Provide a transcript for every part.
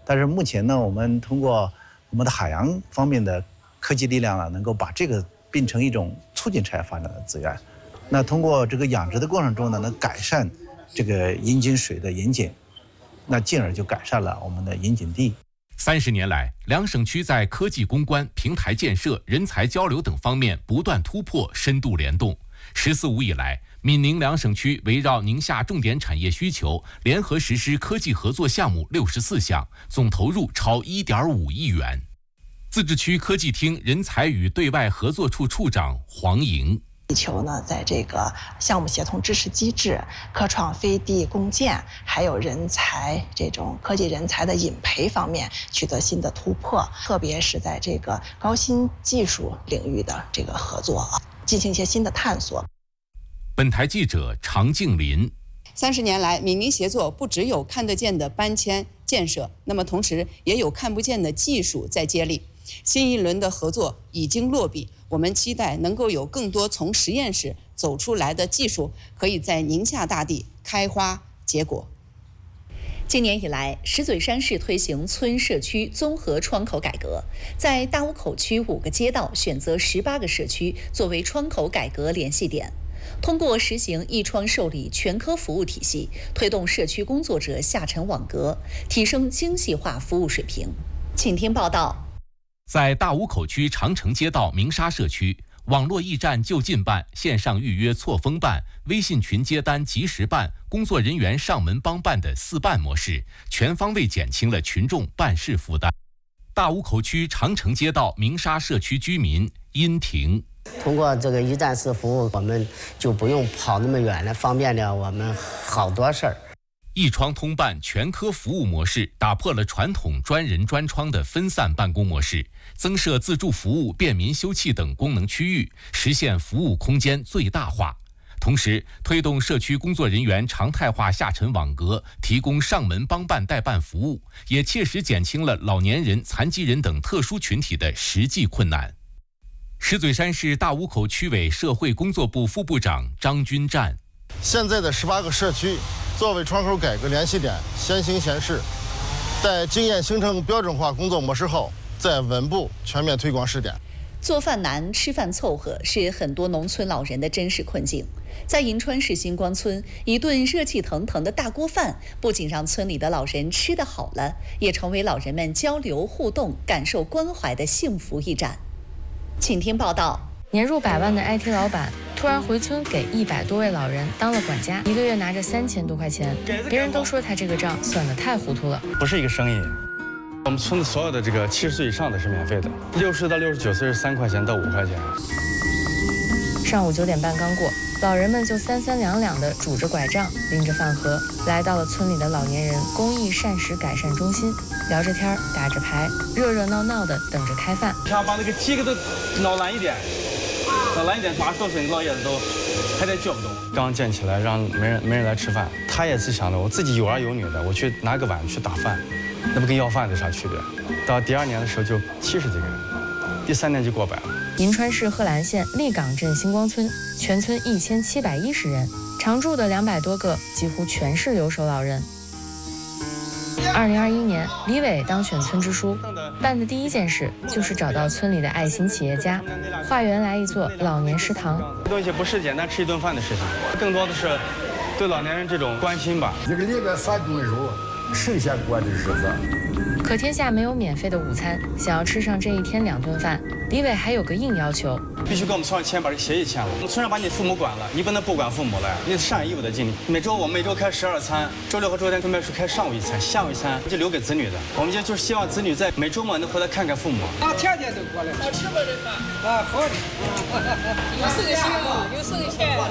但是目前呢，我们通过我们的海洋方面的科技力量呢，能够把这个变成一种促进产业发展的资源。那通过这个养殖的过程中呢，能改善这个引井水的盐碱，那进而就改善了我们的引井地。 30年来，两省区在科技攻关、平台建设、人才交流等方面不断突破、深度联动。“14五”以来，闽宁两省区围绕宁夏重点产业需求，联合实施科技合作项目64项，总投入超1.5亿元。自治区科技厅人才与对外合作处处长黄莹。 地球呢，在这个项目协同支持机制、科创飞地共建，还有人才这种科技人才的引培方面取得新的突破，特别是在这个高新技术领域的这个合作进行一些新的探索。 本台记者常静林。 30年来，闽宁协作不只有看得见的搬迁建设，那么同时也有看不见的技术在接力。新一轮的合作已经落笔，我们期待能够有更多从实验室走出来的技术，可以在宁夏大地开花结果。 今年以来，石嘴山市推行村社区综合窗口改革，在大坞口区5个街道选择18个社区作为窗口改革联系点。通过实行一窗受理全科服务体系，推动社区工作者下沉网格，提升精细化服务水平。请听报道。 在大坞口区长城街道鸣沙社区，网络驿站就近办、线上预约错峰办、微信群接单及时办、工作人员上门帮办的4办模式，全方位减轻了群众办事负担。大坞口区长城街道鸣沙社区居民殷婷。 通过这个一站式服务，我们就不用跑那么远了，方便了我们好多事儿。 一窗通办全科服务模式打破了传统专人专窗的分散办公模式，增设自助服务、便民休憩等功能区域，实现服务空间最大化。同时，推动社区工作人员常态化下沉网格，提供上门帮办代办服务，也切实减轻了老年人、残疾人等特殊群体的实际困难。石嘴山市大坞口区委社会工作部副部长张军战。 现在的18个社区作为窗口改革联系点，先行先试，待经验形成标准化工作模式后，再稳步全面推广试点。 做饭难、吃饭凑合是很多农村老人的真实困境。在银川市星光村，一顿热气腾腾的大锅饭，不仅让村里的老人吃得好了，也成为老人们交流互动、感受关怀的幸福驿站。请听报道。 年入100万的 IT 老板突然回村给100多位老人当了管家，1个月拿着3000多块钱，别人都说他这个账算得太糊涂了。 不是一个生意，我们村子所有的这个70岁以上的是免费的，60到69岁是3块钱到5块钱。 上午9点半刚过，老人们就3三两两地拄着拐杖，拎着饭盒，来到了村里的老年人公益膳食改善中心，聊着天，打着牌，热热闹闹地等着开饭。 想把那个几个都挠烂一点，挠烂一点，80多岁的老爷子都还得叫不动。 刚建起来，让没人来吃饭，他也是想的，我自己有儿有女的，我去拿个碗去打饭，那不跟要饭有啥区别？到第2年的时候就70几个人，第3年就过100了。 银川市贺兰县立岗镇星光村，全村1710人，常住的200多个，几乎全是留守老人。2021年，李伟当选村支书，办的第一件事就是找到村里的爱心企业家，化缘来一座老年食堂。 这东西不是简单吃一顿饭的事情，更多的是对老年人这种关心吧。 一个礼拜3顿肉，剩下过的日子。 可天下没有免费的午餐，想要吃上这1天2顿饭，李伟还有个硬要求， 必须给我们村上签，把这协议签了。我们村上把你父母管了，你不能不管父母了，你得善义务的尽力。我们每周开12餐，周六和周天分别是开上午1餐，下午1餐就留给子女的。我们就是希望子女在每周末能回来看看父母。 天天都过来，好吃不这饭？好的。有这个行，有这个钱。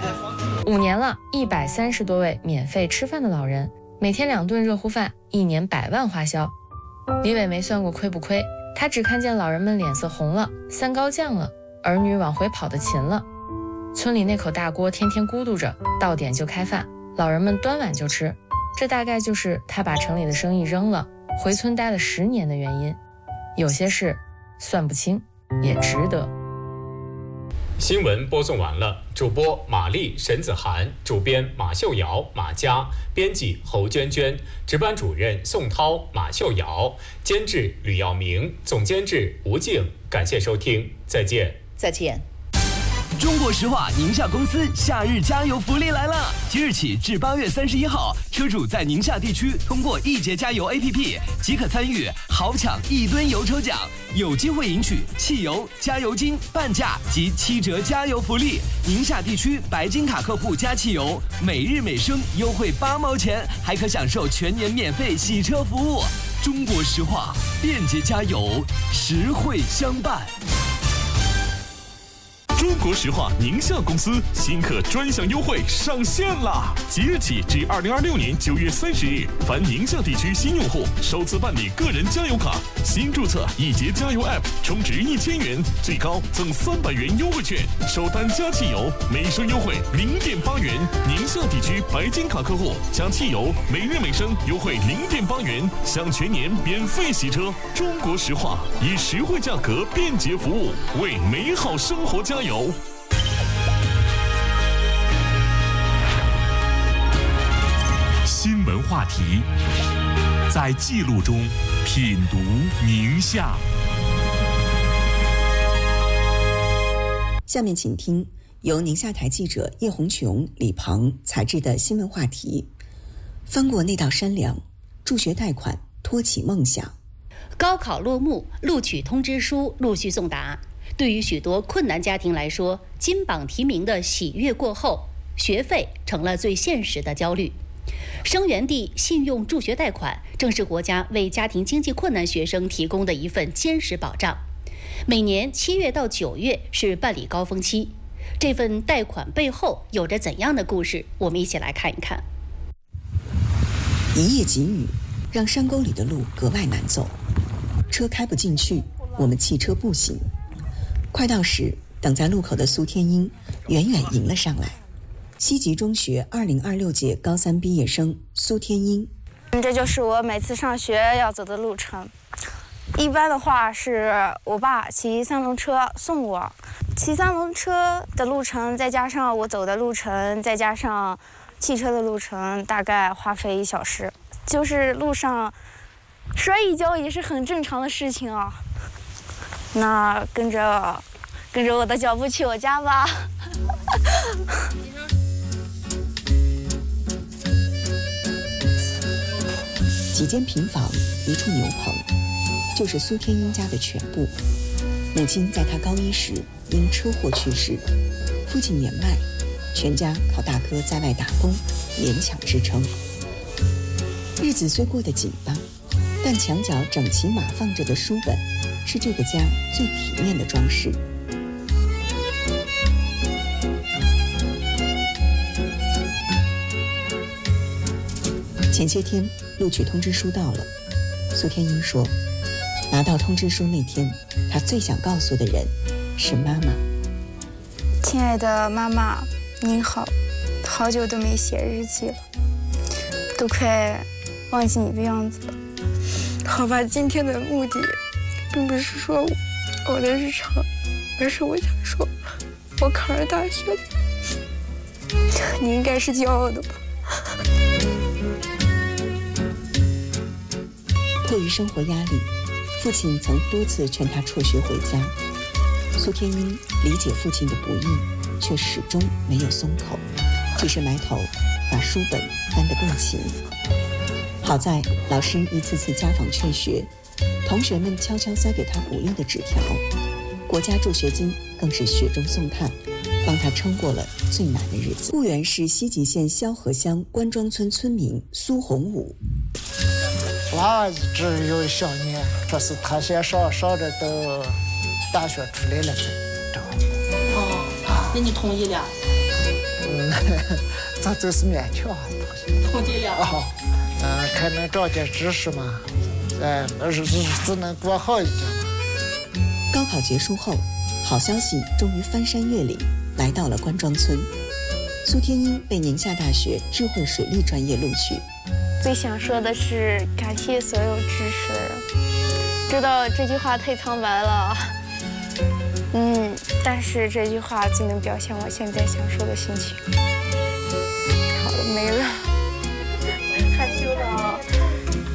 5年了，130多位免费吃饭的老人，每天2顿热乎饭，1年100万花销。李伟没算过亏不亏，他只看见老人们脸色红了，3高降了，儿女往回跑得勤了。村里那口大锅天天咕嘟着，到点就开饭，老人们端碗就吃。这大概就是他把城里的生意扔了，回村待了10年的原因。有些事算不清，也值得。 新闻播送完了，主播马丽、沈子涵，主编马秀瑶、马佳，编辑侯娟娟，值班主任宋涛、马秀瑶，监制吕耀明，总监制吴静。感谢收听，再见。 再见。 中国石化宁夏公司夏日加油福利来了！即日起至8月31号，车主在宁夏地区通过易捷加油 APP 即可参与豪抢1吨油抽奖，有机会赢取汽油、加油金、半价及7折加油福利。宁夏地区白金卡客户加汽油，每日每升优惠8毛钱，还可享受全年免费洗车服务。中国石化，便捷加油，实惠相伴。 中国石化宁夏公司新客专享优惠上线啦！即日起至2026年9月30日，凡宁夏地区新用户首次办理个人加油卡，新注册易捷加油 App， 充值1000元，最高赠300元优惠券，首单加汽油每升优惠0.8元。宁夏地区白金卡客户加汽油每日每升优惠0.8元，享全年免费洗车。中国石化以实惠价格、便捷服务，为美好生活加油。 新闻话题，在记录中品读宁夏。 下面请听由宁夏台记者叶红琼、李鹏采制的新闻话题：翻过那道山梁，助学贷款托起梦想。 高考落幕，录取通知书陆续送达。对于许多困难家庭来说，金榜题名的喜悦过后，学费成了最现实的焦虑。生源地信用助学贷款正是国家为家庭经济困难学生提供的一份坚实保障。每年7月到9月是办理高峰期，这份贷款背后有着怎样的故事？我们一起来看一看。 一夜急雨，让山沟里的路格外难走，车开不进去，我们弃车步行。快到时，等在路口的苏天英远远迎了上来。西集中学2026届高3毕业生苏天英。 这就是我每次上学要走的路程。一般的话是我爸骑3轮车送我，骑3轮车的路程，再加上我走的路程，再加上汽车的路程，大概花费1小时。就是路上摔一跤也是很正常的事情啊。那跟着我的脚步去我家吧。 几间平房，一处牛棚，就是苏天英家的全部。母亲在她高1时因车祸去世，父亲年迈，全家靠大哥在外打工勉强支撑。日子虽过得紧巴，但墙角整齐码放着的书本是这个家最体面的装饰。前些天录取通知书到了，苏天英说，拿到通知书那天，她最想告诉的人是妈妈。 亲爱的妈妈，您好，好久都没写日记了，都快忘记你的样子了。好吧，今天的目的并不是说我的日常，而是我想说，我考上大学了，你应该是骄傲的吧。 迫于生活压力，父亲曾多次劝他辍学回家。苏天英理解父亲的不易，却始终没有松口，只是埋头把书本翻得更勤。好在老师一次次家访劝学，同学们悄悄塞给他鼓励的纸条，国家助学金更是雪中送炭，帮他撑过了最难的日子。婺源市西集县萧河乡关庄村村民苏洪武。 娃一直有想念，这是他先上着都大学出来了才找。 那你同意了？ 这就是勉强同意了。 可能长点知识嘛，日子能过好一点嘛。 高考结束后，好消息终于翻山越岭来到了关庄村。苏天英被宁夏大学智慧水利专业录取。 最想说的是感谢所有支持的人，知道这句话太苍白了， 但是这句话最能表现我现在想说的心情。好了，没了。